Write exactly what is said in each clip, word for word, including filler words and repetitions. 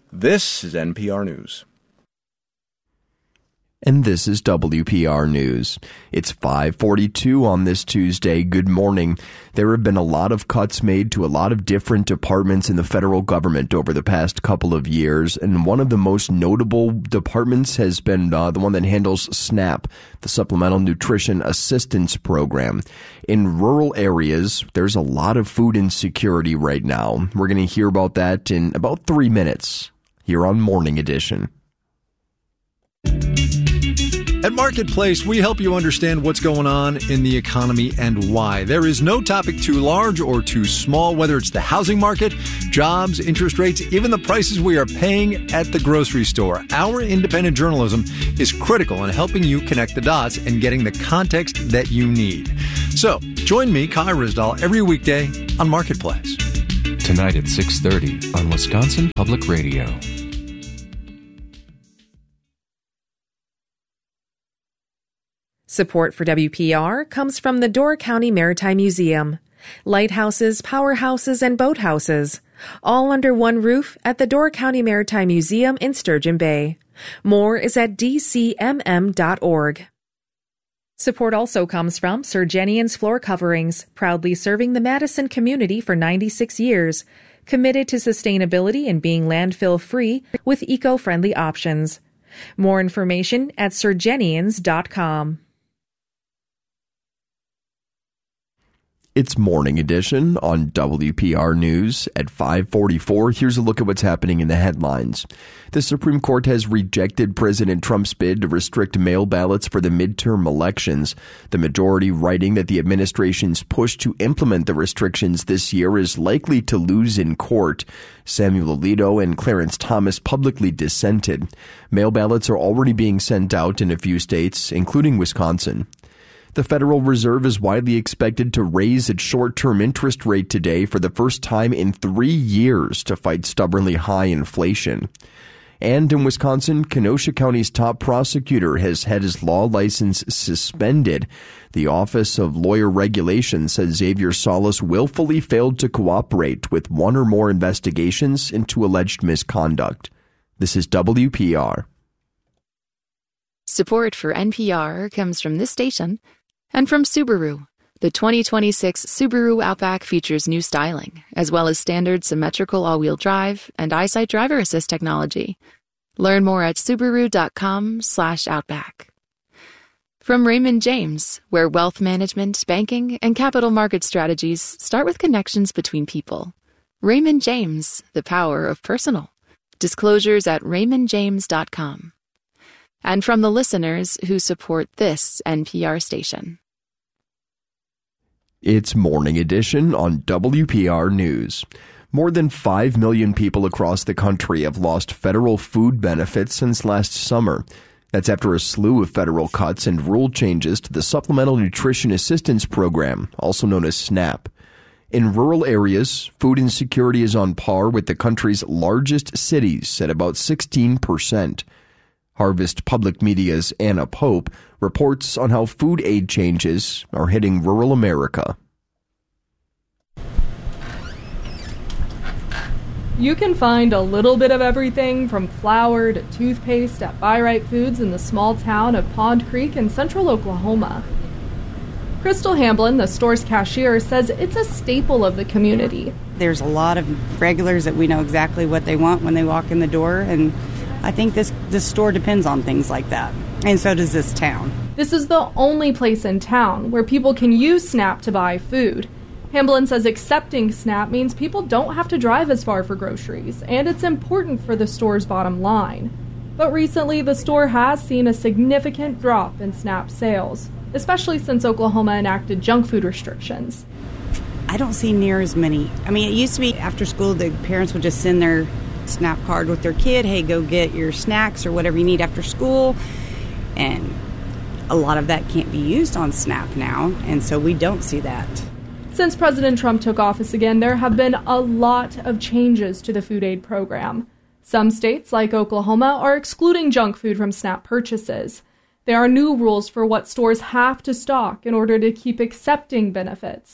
This is N P R News. And this is W P R News. It's five forty-two on this Tuesday. Good morning. There have been a lot of cuts made to a lot of different departments in the federal government over the past couple of years, and one of the most notable departments has been uh, the one that handles SNAP, the Supplemental Nutrition Assistance Program. In rural areas, there's a lot of food insecurity right now. We're going to hear about that in about three minutes here on Morning Edition. At Marketplace, we help you understand what's going on in the economy and why. There is no topic too large or too small, whether it's the housing market, jobs, interest rates, even the prices we are paying at the grocery store. Our independent journalism is critical in helping you connect the dots and getting the context that you need. So, join me, Kai Ryssdal, every weekday on Marketplace. Tonight at six thirty on Wisconsin Public Radio. Support for W P R comes from the Door County Maritime Museum. Lighthouses, powerhouses, and boathouses, all under one roof at the Door County Maritime Museum in Sturgeon Bay. More is at d c m m dot org. Support also comes from Surgenian's Floor Coverings, proudly serving the Madison community for ninety-six years, committed to sustainability and being landfill-free with eco-friendly options. More information at surgenians dot com. It's Morning Edition on W P R News at five forty-four. Here's a look at what's happening in the headlines. The Supreme Court has rejected President Trump's bid to restrict mail ballots for the midterm elections. The majority writing that the administration's push to implement the restrictions this year is likely to lose in court. Samuel Alito and Clarence Thomas publicly dissented. Mail ballots are already being sent out in a few states, including Wisconsin. The Federal Reserve is widely expected to raise its short-term interest rate today for the first time in three years to fight stubbornly high inflation. And in Wisconsin, Kenosha County's top prosecutor has had his law license suspended. The Office of Lawyer Regulation says Xavier Salas willfully failed to cooperate with one or more investigations into alleged misconduct. This is W P R. Support for N P R comes from this station and from Subaru. The twenty twenty-six Subaru Outback features new styling, as well as standard symmetrical all-wheel drive and EyeSight driver assist technology. Learn more at subaru.com slash outback. From Raymond James, where wealth management, banking, and capital market strategies start with connections between people. Raymond James, the power of personal. Disclosures at raymond james dot com. And from the listeners who support this N P R station. It's Morning Edition on W P R News. More than five million people across the country have lost federal food benefits since last summer. That's after a slew of federal cuts and rule changes to the Supplemental Nutrition Assistance Program, also known as SNAP. In rural areas, food insecurity is on par with the country's largest cities at about sixteen percent. Harvest Public Media's Anna Pope reports on how food aid changes are hitting rural America. You can find a little bit of everything from flour to toothpaste at Buy Right Foods in the small town of Pond Creek in central Oklahoma. Crystal Hamblin, the store's cashier, says it's a staple of the community. There's a lot of regulars that we know exactly what they want when they walk in the door, and I think this, this store depends on things like that, and so does this town. This is the only place in town where people can use SNAP to buy food. Hamblin says accepting SNAP means people don't have to drive as far for groceries, and it's important for the store's bottom line. But recently, the store has seen a significant drop in SNAP sales, especially since Oklahoma enacted junk food restrictions. I don't see near as many. I mean, it used to be after school, the parents would just send their SNAP card with their kid, hey, go get your snacks or whatever you need after school, and a lot of that can't be used on SNAP now, and so we don't see that. Since President Trump took office again, there have been a lot of changes to the food aid program. Some states, like Oklahoma, are excluding junk food from SNAP purchases. There are new rules for what stores have to stock in order to keep accepting benefits.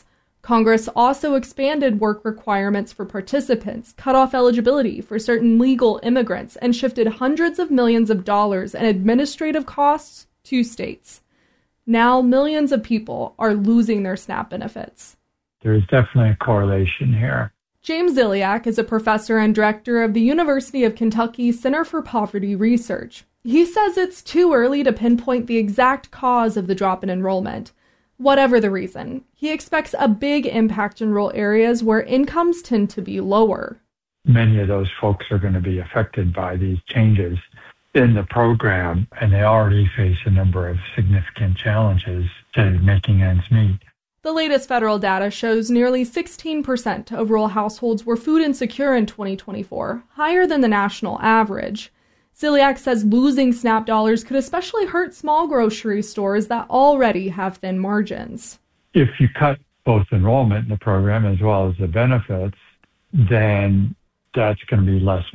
Congress also expanded work requirements for participants, cut off eligibility for certain legal immigrants, and shifted hundreds of millions of dollars in administrative costs to states. Now, millions of people are losing their SNAP benefits. There's definitely a correlation here. James Ziliak is a professor and director of the University of Kentucky Center for Poverty Research. He says it's too early to pinpoint the exact cause of the drop in enrollment. Whatever the reason, he expects a big impact in rural areas where incomes tend to be lower. Many of those folks are going to be affected by these changes in the program, and they already face a number of significant challenges to making ends meet. The latest federal data shows nearly sixteen percent of rural households were food insecure in twenty twenty-four, higher than the national average. Ziliak says losing SNAP dollars could especially hurt small grocery stores that already have thin margins. If you cut both enrollment in the program as well as the benefits, then that's going to be less